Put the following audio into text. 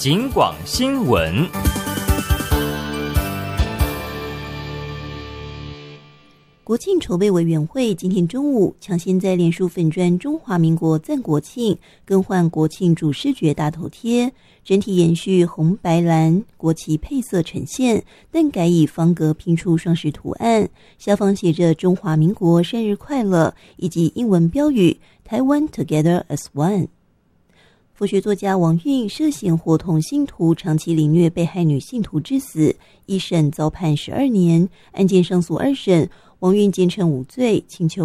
警广新闻。 国庆筹备委员会今天中午抢先在脸书粉专中华民国赞国庆更换国庆主视觉大头贴，整体延续红白蓝国旗配色呈现，但改以方格拼出双十图案，下方写着中华民国生日快乐以及英文标语台湾 Together as One。佛学作家王运涉嫌伙同信徒长期凌虐被害女信徒致死，一审遭判12年，案件上诉2审，王运坚称无罪，请求